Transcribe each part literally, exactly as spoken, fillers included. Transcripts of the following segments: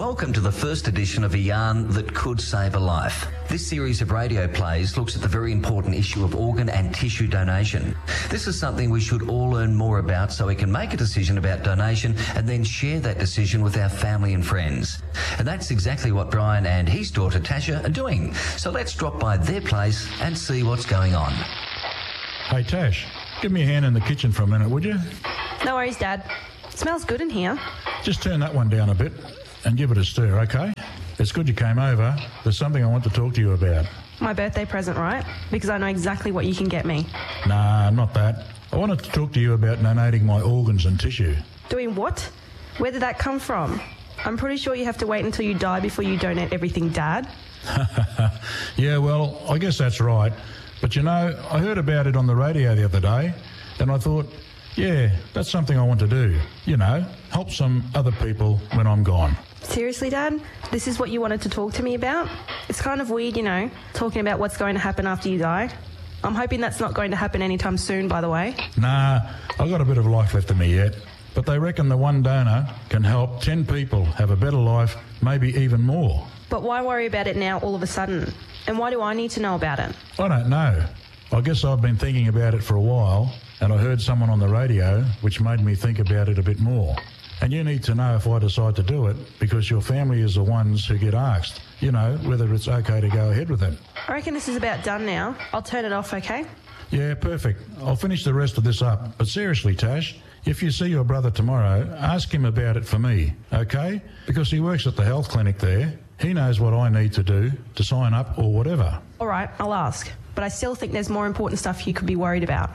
Welcome to the first edition of A Yarn That Could Save a Life. This series of radio plays looks at the very important issue of organ and tissue donation. This is something we should all learn more about so we can make a decision about donation and then share that decision with our family and friends. And that's exactly what Brian and his daughter Tasha are doing. So let's drop by their place and see what's going on. Hey Tash, give me a hand in the kitchen for a minute, would you? No worries, Dad. It smells good in here. Just turn that one down a bit and give it a stir, okay? It's good you came over. There's something I want to talk to you about. My birthday present, right? Because I know exactly what you can get me. Nah, not that. I wanted to talk to you about donating my organs and tissue. Doing what? Where did that come from? I'm pretty sure you have to wait until you die before you donate everything, Dad. Yeah, well, I guess that's right. But you know, I heard about it on the radio the other day, and I thought, yeah, that's something I want to do. You know, help some other people when I'm gone. Seriously, Dad? This is what you wanted to talk to me about? It's kind of weird, you know, talking about what's going to happen after you die. I'm hoping that's not going to happen anytime soon, by the way. Nah, I've got a bit of life left in me yet. But they reckon the one donor can help ten people have a better life, maybe even more. But why worry about it now all of a sudden? And why do I need to know about it? I don't know. I guess I've been thinking about it for a while, and I heard someone on the radio which made me think about it a bit more. And you need to know if I decide to do it, because your family is the ones who get asked, you know, whether it's okay to go ahead with it. I reckon this is about done now. I'll turn it off, okay? Yeah, perfect. I'll finish the rest of this up. But seriously, Tash, if you see your brother tomorrow, ask him about it for me, okay? Because he works at the health clinic there. He knows what I need to do to sign up or whatever. All right, I'll ask. But I still think there's more important stuff you could be worried about.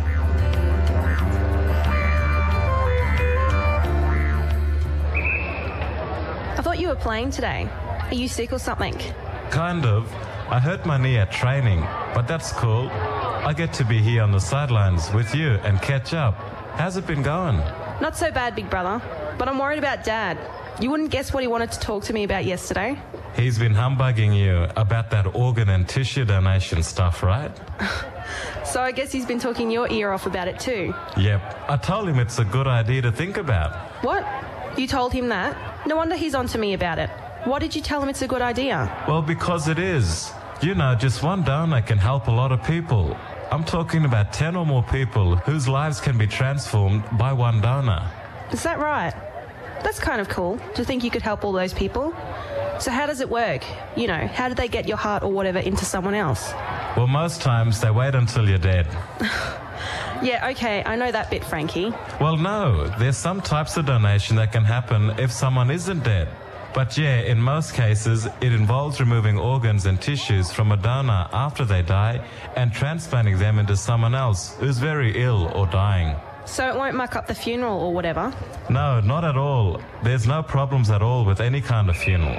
I thought you were playing today. Are you sick or something? Kind of. I hurt my knee at training, but that's cool. I get to be here on the sidelines with you and catch up. How's it been going? Not so bad, big brother. But I'm worried about Dad. You wouldn't guess what he wanted to talk to me about yesterday. He's been humbugging you about that organ and tissue donation stuff, right? So I guess he's been talking your ear off about it too. Yep. I told him it's a good idea to think about. What? You told him that? No wonder he's on to me about it. Why did you tell him it's a good idea? Well, because it is. You know, just one donor can help a lot of people. I'm talking about ten or more people whose lives can be transformed by one donor. Is that right? That's kind of cool, to think you could help all those people. So how does it work? You know, how do they get your heart or whatever into someone else? Well, most times they wait until you're dead. Yeah, okay, I know that bit, Frankie. Well, no, there's some types of donation that can happen if someone isn't dead. But yeah, in most cases, it involves removing organs and tissues from a donor after they die and transplanting them into someone else who's very ill or dying. So it won't muck up the funeral or whatever? No, not at all. There's no problems at all with any kind of funeral.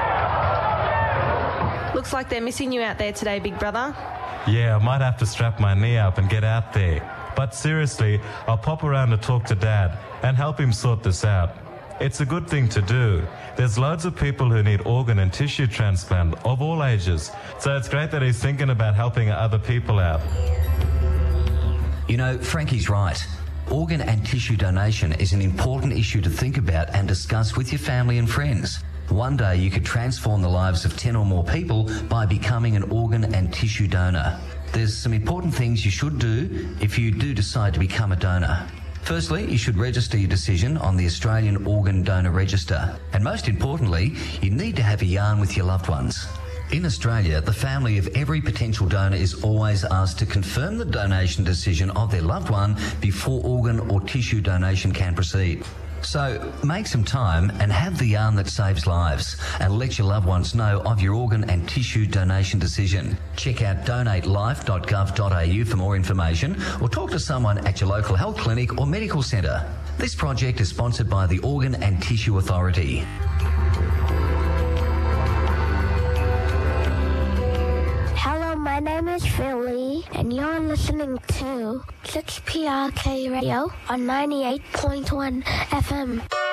Looks like they're missing you out there today, big brother. Yeah, I might have to strap my knee up and get out there. But seriously, I'll pop around to talk to Dad and help him sort this out. It's a good thing to do. There's loads of people who need organ and tissue transplant of all ages. So it's great that he's thinking about helping other people out. You know, Frankie's right. Organ and tissue donation is an important issue to think about and discuss with your family and friends. One day you could transform the lives of ten or more people by becoming an organ and tissue donor. There's some important things you should do if you do decide to become a donor. Firstly, you should register your decision on the Australian Organ Donor Register. And most importantly, you need to have a yarn with your loved ones. In Australia, the family of every potential donor is always asked to confirm the donation decision of their loved one before organ or tissue donation can proceed. So make some time and have the yarn that saves lives, and let your loved ones know of your organ and tissue donation decision. Check out donate life dot gov dot a u for more information, or talk to someone at your local health clinic or medical centre. This project is sponsored by the Organ and Tissue Authority. My name is Philly, and you're listening to six P R K Radio on ninety-eight point one F M.